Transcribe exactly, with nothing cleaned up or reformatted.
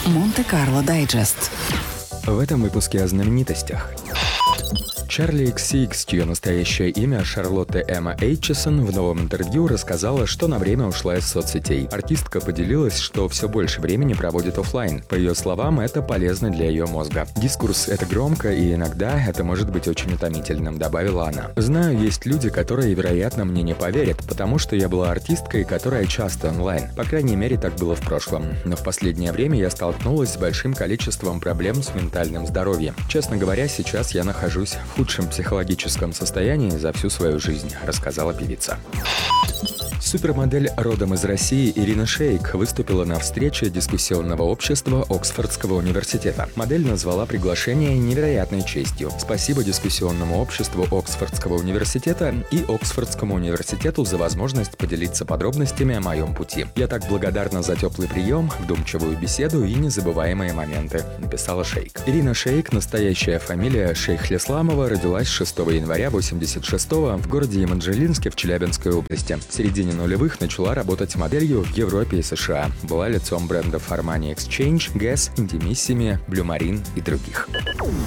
Монте-Карло Дайджест. В этом выпуске о знаменитостях. Чарли икс си икс, чье настоящее имя Шарлотта Эмма Эйтчисон, в новом интервью рассказала, что на время ушла из соцсетей. Артистка поделилась, что все больше времени проводит офлайн. По ее словам, это полезно для ее мозга. «Дискурс — это громко, и иногда это может быть очень утомительным», — добавила она. «Знаю, есть люди, которые, вероятно, мне не поверят, потому что я была артисткой, которая часто онлайн. По крайней мере, так было в прошлом. Но в последнее время я столкнулась с большим количеством проблем с ментальным здоровьем. Честно говоря, сейчас я нахожусь в худшем психологическом состоянии за всю свою жизнь», — рассказала певица. Супермодель родом из России Ирина Шейк выступила на встрече дискуссионного общества Оксфордского университета. Модель назвала приглашение невероятной честью. «Спасибо дискуссионному обществу Оксфордского университета и Оксфордскому университету за возможность поделиться подробностями о моем пути. Я так благодарна за теплый прием, вдумчивую беседу и незабываемые моменты», — написала Шейк. Ирина Шейк, настоящая фамилия Шейхлисламова, родилась шестого января восемьдесят шестого в городе Еманжелинске в Челябинской области. В середине нулевых начала работать моделью в Европе и США. Была лицом брендов Armani Exchange, Guess, Intimissimi, Blue Marine и других.